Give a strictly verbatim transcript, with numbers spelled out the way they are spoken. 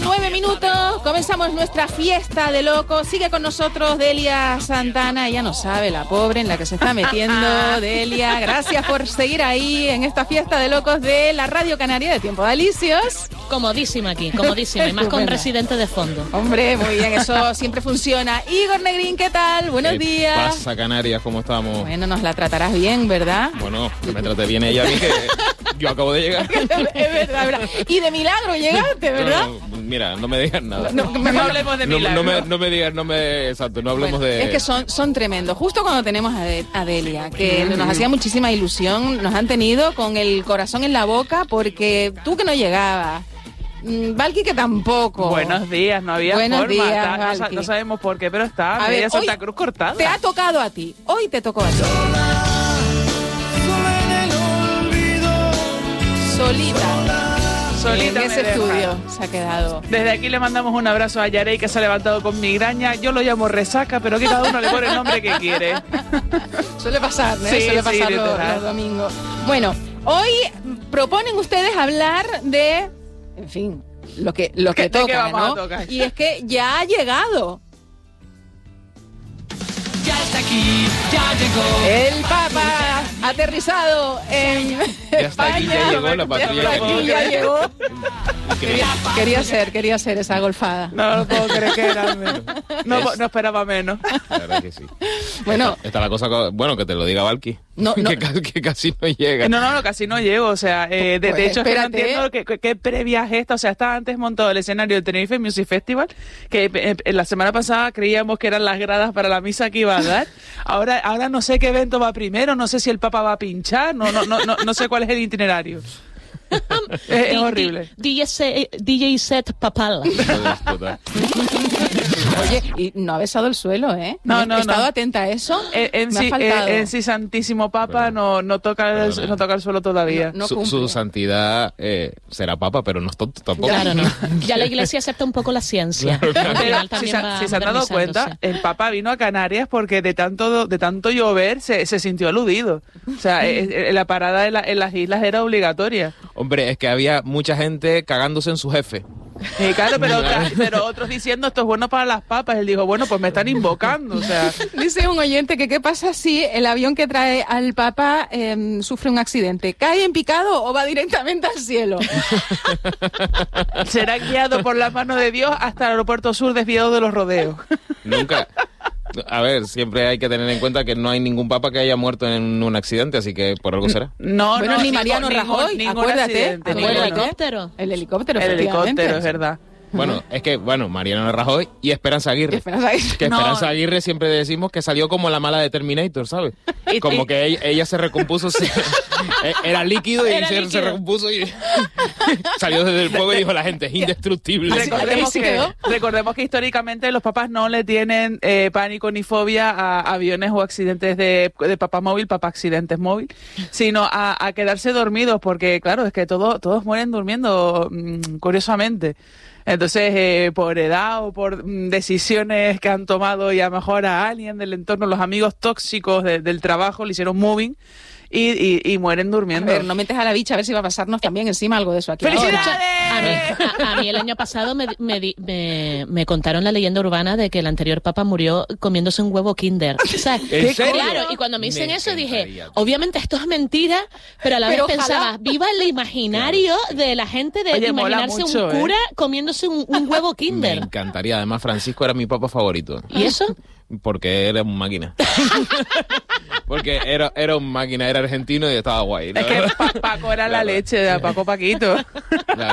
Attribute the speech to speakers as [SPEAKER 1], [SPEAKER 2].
[SPEAKER 1] nueve minutos, comenzamos nuestra fiesta de locos. Sigue con nosotros Delia Santana. Ella no sabe, la pobre, en la que se está metiendo. Delia, gracias por seguir ahí en esta fiesta de locos de la Radio Canaria de Tiempo de Alicios.
[SPEAKER 2] Comodísima aquí, comodísima, y más con Residente de fondo.
[SPEAKER 1] Hombre, muy bien, eso siempre funciona. Igor Negrín, ¿qué tal? Buenos
[SPEAKER 3] ¿Qué
[SPEAKER 1] días.
[SPEAKER 3] pasa, Canarias? ¿Cómo estamos?
[SPEAKER 1] Bueno, nos la tratarás bien, ¿verdad?
[SPEAKER 3] Bueno, que me trate bien ella a mí, que yo acabo de llegar.
[SPEAKER 1] Es verdad, es verdad. Y de milagro llegaste, ¿verdad?
[SPEAKER 3] No, no, mira, no me digas nada.
[SPEAKER 1] No, no, no hablemos de
[SPEAKER 3] no,
[SPEAKER 1] milagro.
[SPEAKER 3] no, me, no me digas, no me... Exacto, no hablemos
[SPEAKER 1] bueno,
[SPEAKER 3] de...
[SPEAKER 1] Es que son, son tremendos. Justo cuando tenemos a, de, a Delia, que mm. nos hacía muchísima ilusión, nos han tenido con el corazón en la boca, porque tú que no llegabas, Valky que tampoco.
[SPEAKER 4] Buenos días, no había
[SPEAKER 1] Buenos
[SPEAKER 4] forma.
[SPEAKER 1] días,
[SPEAKER 4] Está, no, sa- no sabemos por qué, pero está
[SPEAKER 1] a
[SPEAKER 4] media
[SPEAKER 1] ver,
[SPEAKER 4] Santa
[SPEAKER 1] hoy
[SPEAKER 4] Cruz cortada.
[SPEAKER 1] Te ha tocado a ti. Hoy te tocó a ti. Solita.
[SPEAKER 4] Solita
[SPEAKER 1] en
[SPEAKER 4] me
[SPEAKER 1] ese
[SPEAKER 4] deja.
[SPEAKER 1] estudio se ha quedado.
[SPEAKER 4] Desde aquí le mandamos un abrazo a Yarey, que se ha levantado con migraña. Yo lo llamo resaca, pero que cada uno le pone el nombre que quiere.
[SPEAKER 1] Suele pasar, ¿eh?
[SPEAKER 4] Sí,
[SPEAKER 1] Suele
[SPEAKER 4] sí,
[SPEAKER 1] pasar los,
[SPEAKER 4] literal.
[SPEAKER 1] los domingos. Bueno, hoy proponen ustedes hablar de, en fin, lo que, lo que
[SPEAKER 4] ¿De qué
[SPEAKER 1] toca,
[SPEAKER 4] vamos a
[SPEAKER 1] ¿no?
[SPEAKER 4] tocar?
[SPEAKER 1] Y es que ya ha llegado.
[SPEAKER 5] Ya está aquí, ya llegó.
[SPEAKER 1] El Papa aterrizado en
[SPEAKER 3] Ya está aquí,
[SPEAKER 1] España.
[SPEAKER 3] ya llegó la patrulla.
[SPEAKER 1] Ya está aquí, ya llegó.
[SPEAKER 3] Increíble.
[SPEAKER 1] Quería ser, quería ser esa golfada.
[SPEAKER 4] No lo puedo creer que era menos. No,
[SPEAKER 3] Es-
[SPEAKER 4] no esperaba menos.
[SPEAKER 3] La verdad que sí.
[SPEAKER 1] Bueno,
[SPEAKER 3] Está, está la cosa... co- Bueno, que te lo diga Valky.
[SPEAKER 1] No, no.
[SPEAKER 3] Que, ca- que casi no llega.
[SPEAKER 4] No, no, no, casi no llego. O sea, eh, de,
[SPEAKER 1] Pues
[SPEAKER 4] de hecho, es que no
[SPEAKER 1] espérate.
[SPEAKER 4] entiendo qué, qué, qué previa es esta. O sea, estaba antes montado el escenario del Tenerife Music Festival, que eh, eh, la semana pasada creíamos que eran las gradas para la misa que iba a dar. Ahora, ahora no sé qué evento va primero, no sé si el Papa va a pinchar, no, no, no, no, no sé cuál es el itinerario. es, es horrible.
[SPEAKER 2] D J set, D J set papal.
[SPEAKER 3] Joder, total.
[SPEAKER 1] oye, y no ha besado el suelo, ¿eh?
[SPEAKER 4] No,
[SPEAKER 1] He
[SPEAKER 4] no,
[SPEAKER 1] estado
[SPEAKER 4] no.
[SPEAKER 1] atenta a eso.
[SPEAKER 4] En, en
[SPEAKER 1] Me ha
[SPEAKER 4] sí,
[SPEAKER 1] faltado.
[SPEAKER 4] en, en sí, Santísimo Papa no, no, toca el,
[SPEAKER 3] Perdona.
[SPEAKER 4] no toca el suelo todavía.
[SPEAKER 1] No
[SPEAKER 3] su,
[SPEAKER 1] cumple.
[SPEAKER 3] su santidad eh, será papa, pero no es tonto tampoco.
[SPEAKER 2] Claro, no. Ya la iglesia acepta un poco la ciencia.
[SPEAKER 3] Claro, claro.
[SPEAKER 2] Al
[SPEAKER 4] Pero
[SPEAKER 2] final
[SPEAKER 4] si,
[SPEAKER 2] también
[SPEAKER 4] se,
[SPEAKER 2] va
[SPEAKER 4] si se han dado
[SPEAKER 2] modernizándose.
[SPEAKER 4] cuenta, el Papa vino a Canarias porque de tanto de tanto llover se, se sintió aludido. O sea, eh, eh, la parada en, la- en las islas era obligatoria.
[SPEAKER 3] Hombre, es que había mucha gente cagándose en su jefe.
[SPEAKER 4] Eh, claro, pero, otra- pero otros diciendo esto es bueno para las papas. Él dijo, bueno, pues me están invocando. O sea,
[SPEAKER 1] Dice un oyente que qué pasa si el avión que trae al Papa eh, sufre un accidente. ¿Cae en picado o va directamente al cielo?
[SPEAKER 4] será guiado por la mano de Dios hasta el aeropuerto sur desviado de los rodeos.
[SPEAKER 3] Nunca. A ver, siempre hay que tener en cuenta que no hay ningún papa que haya muerto en un accidente, así que por algo será.
[SPEAKER 4] No,
[SPEAKER 1] bueno,
[SPEAKER 4] no,
[SPEAKER 1] ni
[SPEAKER 4] ningún-
[SPEAKER 1] Mariano
[SPEAKER 4] ningún-
[SPEAKER 1] Rajoy,
[SPEAKER 4] ningún
[SPEAKER 1] acuérdate.
[SPEAKER 4] accidente,
[SPEAKER 2] ¿El
[SPEAKER 1] acuérdate.
[SPEAKER 4] ninguno.
[SPEAKER 2] helicóptero?
[SPEAKER 1] El helicóptero,
[SPEAKER 4] El
[SPEAKER 1] efectivamente.
[SPEAKER 4] helicóptero, es verdad.
[SPEAKER 3] Bueno, es que, bueno, Mariano Rajoy y Esperanza Aguirre.
[SPEAKER 1] Esperanza Aguirre.
[SPEAKER 3] Que
[SPEAKER 4] No.
[SPEAKER 3] Esperanza Aguirre siempre decimos que salió como la mala de Terminator, ¿sabes?
[SPEAKER 4] Y-
[SPEAKER 3] Como
[SPEAKER 4] y-
[SPEAKER 3] que ella, ella se recompuso, se- era líquido y
[SPEAKER 2] Era
[SPEAKER 3] se, se
[SPEAKER 2] líquido.
[SPEAKER 3] recompuso y salió desde el fuego y dijo la gente, es indestructible.
[SPEAKER 1] Así-
[SPEAKER 4] Recordemos
[SPEAKER 1] así
[SPEAKER 4] que,
[SPEAKER 1] quedó.
[SPEAKER 4] recordemos que históricamente los papás no le tienen eh, pánico ni fobia a aviones o accidentes de, de papá móvil, papá accidentes móvil, sino a, a quedarse dormidos, porque claro, es que todo, todos mueren durmiendo, mm, curiosamente. Entonces, eh, por edad o por mm, decisiones que han tomado y a lo mejor a alguien del entorno, los amigos tóxicos de- del trabajo le hicieron moving y, y, y mueren
[SPEAKER 1] A
[SPEAKER 4] durmiendo.
[SPEAKER 1] ver, no metes a la bicha a ver si va a pasarnos también encima algo de eso aquí.
[SPEAKER 4] ¡Felicidades!
[SPEAKER 1] ahora.
[SPEAKER 2] A mí, a, a mí el año pasado me, me, di- me, me contaron la leyenda urbana de que el anterior papa murió comiéndose un huevo Kinder. O sea,
[SPEAKER 3] ¿En serio?
[SPEAKER 2] claro, y cuando me dicen
[SPEAKER 3] Me
[SPEAKER 2] eso dije,
[SPEAKER 3] encantaría.
[SPEAKER 2] obviamente esto es mentira, pero a la
[SPEAKER 1] Pero
[SPEAKER 2] vez
[SPEAKER 1] ojalá.
[SPEAKER 2] pensaba, viva el imaginario de la gente de
[SPEAKER 4] Oye, mola
[SPEAKER 2] imaginarse
[SPEAKER 4] mucho,
[SPEAKER 2] un cura
[SPEAKER 4] ¿eh?
[SPEAKER 2] comiéndose un, un huevo
[SPEAKER 3] Me
[SPEAKER 2] Kinder.
[SPEAKER 3] encantaría. Además, Francisco era mi papa favorito.
[SPEAKER 2] ¿Y eso?
[SPEAKER 3] Porque era un máquina. Porque era, era un máquina, era argentino y estaba guay. la
[SPEAKER 4] Es que
[SPEAKER 3] verdad.
[SPEAKER 4] Pa- Paco era la
[SPEAKER 3] Claro.
[SPEAKER 4] leche de Paco Paquito.
[SPEAKER 3] La